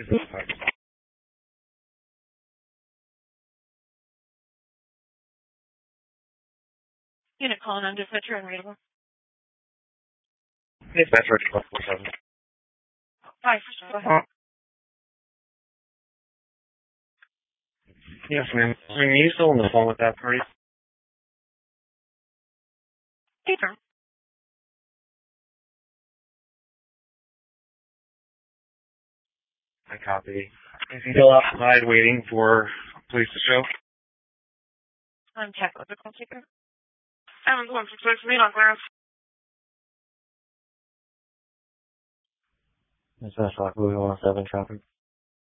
Unit calling on dispatcher unreadable. Dispatcher 1247. Hi, go ahead. Yes, ma'am. Are you still on the phone with that party? Hey, sir. I copy. Is he still outside waiting for police to show? I'm check with the call taker. 7166 meet on clearance. Dispatch Lock Louis 107 traffic.